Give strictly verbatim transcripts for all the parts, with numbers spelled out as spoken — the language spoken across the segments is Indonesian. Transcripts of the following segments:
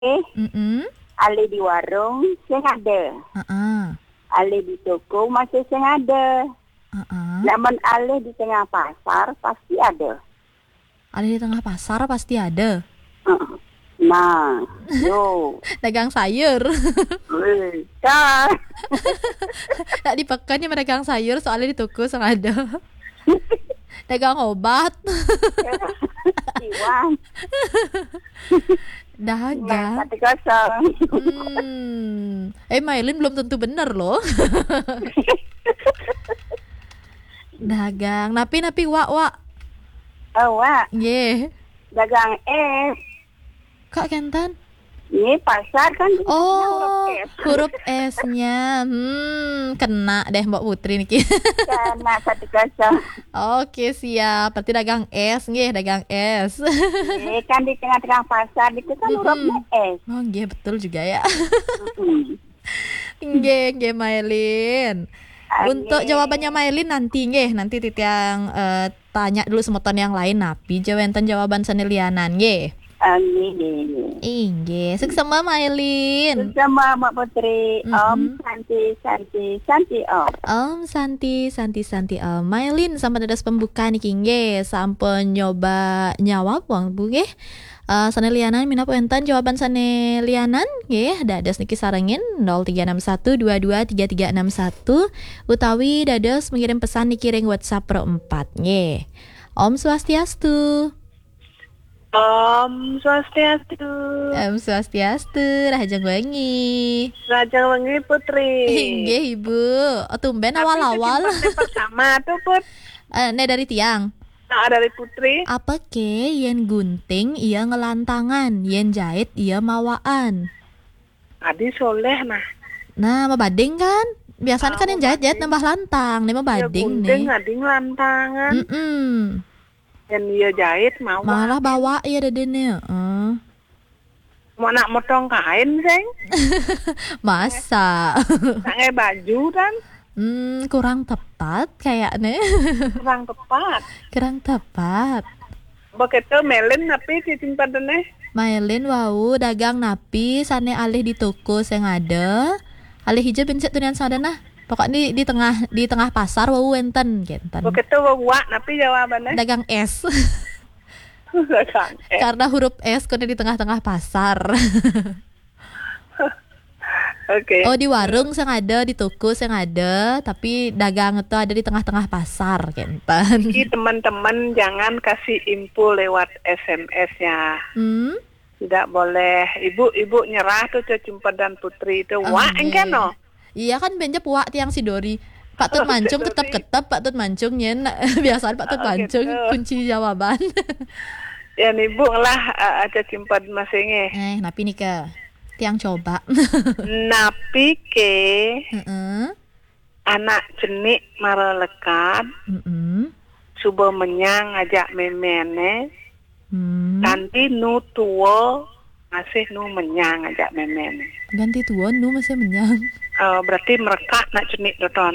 Eh, Mm-mm. Ale di warung sing ada. Uh-uh. Ale di toko masih sing ada. Uh-uh. Lamun ale di tengah pasar pasti ada. Ada di tengah pasar pasti ada. Uh, Nah, yo. Dagang sayur. Wih, kan. Tak di pekan yang dagang sayur soalnya di toko sang ada. Dagang obat. Iwan. Nah, Dagang. satu kosong. Hmm. Eh Mailin belum tentu bener loh. Dagang. Napi napi wak wak. Oh, wah. Ye. Dagang es. Kak Kentan. Ini pasar kan. Oh, huruf S. huruf S-nya. Hmm, kena deh Mbak Putri nih. Karena satu kosong. Oke, siap. Berarti dagang es nggih, dagang es. Ini kan di tengah-tengah pasar itu kan hurufnya S. Oh, nggih betul juga ya. Hmm. Nggih, nggih Mailin. Untuk Oke. jawabannya Mailin nanti nggih, nanti Titiang eh, tanya dulu semeton yang lain napi jawaban jawaban sanelianan nggih. Amin. Inggih, sukses Mbak Mailin. Bersama Mak Putri, Om Mm-mm. Santi, Santi, Santi Om. Om Santi, Santi, Santi, Om Mailin sampai dadas pembukaan iki nggih, sampun nyoba nyawab wong Bu nggih. Eh sanelianan minapa enten jawaban sanelianan nggih, dados niki sarengin nol tiga enam satu dua dua tiga tiga enam satu utawi dados mengirim pesan niki ring WhatsApp pro empat nggih. Om Swastiastu. Om Swastiastu, Om Swastiastu, Rahajang Wengi. Rajang Wengi Putri. Nggih Ibu. Oh, tumben Tapi awal-awal. kesimpulannya pertama tuh Put, Eh, ne dari tiang. nah dari Putri. Apa ke yen gunting iya ngelantangan, yen jahit iya mawaan. Adi soleh nah. Nah, mabading kan? Biasanya kan Oh, yang jahit-jahit mabading. nambah lantang, nih Ya mabading gunting nih. ading lantangan. Mm-mm. Dan dia jahit mau. Malah bawa ya dadene. Heeh. Mau nak motong kain seng. Masa? Sangai baju kan. Hmm, kurang tepat kayaknya. Kurang tepat. Kurang tepat. Begitu melin tapi disimpan dene. Mailin wau dagang napi sane alih di toko sing ada. Alih hijau bencet tunian sadana. Pokoknya di, di tengah di tengah pasar wau enten genten. Begitu wawak tapi jawabannya. Dagang es. Dagang. Eh, Karena huruf S kone di tengah-tengah pasar. Oke. Oh, di warung sing ada, di toko sing ada, tapi dagang itu ada di tengah-tengah pasar genten. Jadi teman-teman jangan kasih info lewat S M S ya. Hmm? Tidak boleh. Ibu-ibu nyerah tuh ke Cimpa dan Putri itu. Oh, Wah, nggih. engkan no. Iya kan benjep wak tiang Sidori. Pak Tut Oh, Mancung Sidori. ketep-ketep Pak Tut Mancung nyen. Biasanya Pak Tut Oh, Mancung gitu. kunci jawaban. Ya ibu lah uh, ada Cimpa masingnya. Eh, napi nih ke tiang coba. Napi ke Heeh. anak jenik maralekat Heeh. subuh menyang ajak memene. Hmm. Nanti nu tua masih nu menyang ajak memene. Ganti tuan nu masih menyang. Uh, berarti mereka nak jenik doton.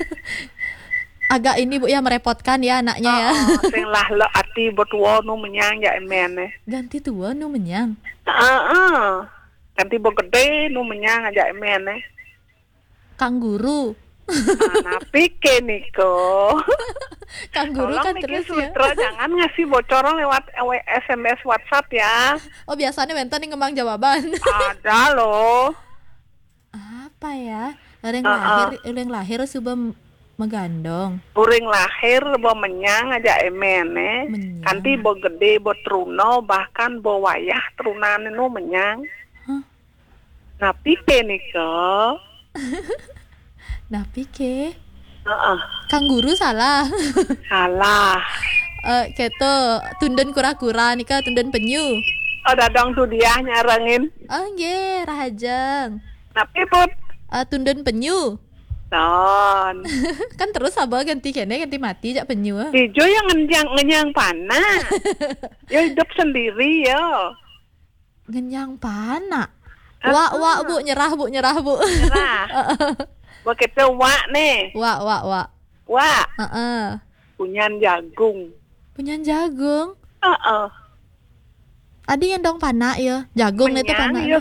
Agak ini Bu ya merepotkan ya anaknya ya. Oh, sing lah lo ati betua nu menyang ajak memene. Ganti tuan nu menyang. Heeh. Nanti bo gede nu menyang ajak memene. Kangguru. Nah, pikir Niko. Kangguru Tolong kan Niki terus ya. Sutra jangan ngasih bocoran lewat S M S WhatsApp ya. Oh, biasanya Wenta nih ngembang jawaban. Ada loh. Apa ya? Orang Uh-uh. lahir, orang lahir sudah m- megandong. Uring lahir bo menyang aja emene. Menyang. Nanti bo gede bo truno bahkan bo wayah trunan nu menyang. Hah? Nah pikir Niko. Nah, pike. Heeh. Kangguru salah. Salah. Eh, keto tunden kura-kura nika tunden penyu. Oh dadong tuh dia nyarengin. Oh, nggih, rahajeng. Tapi put. Eh, tunden penyu. Non. Kan terus apa ganti kene ganti mati jak penyu. ah. Ijo yang ngenyang ngenyang panah. Ya hidup sendiri ya. Ngenyang pana. Wak, wak, Bu, nyerah, Bu, nyerah, Bu. Nah. Begitu wak nih. Wak, wak, wak. Wak. Heeh. Punyan jagung. Punya jagung. Heeh. Adi yang dong pana ya, jagung itu Menyang, pana. ya